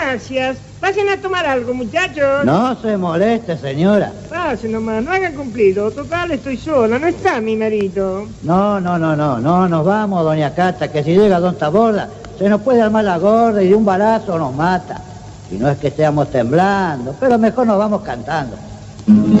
gracias. Pasen a tomar algo, muchachos. No se moleste, señora. Pasen nomás, no hagan cumplido. Total, estoy sola, no está mi marido. No nos vamos, doña Cata, que si llega don Taborda, se nos puede armar la gorda y de un balazo nos mata. Y no es que estemos temblando, pero mejor nos vamos cantando.